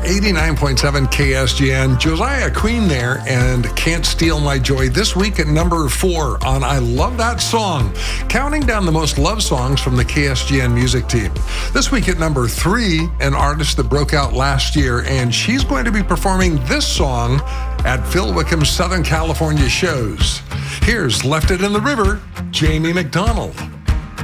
89.7 KSGN. Josiah Queen there, and Can't Steal My Joy this week at number 4 on I Love That Song, counting down the most loved songs from the KSGN music team. This week at number 3, an artist that broke out last year, and she's going to be performing this song at Phil Wickham's Southern California shows. Here's Left It in the River, Jamie McDonald.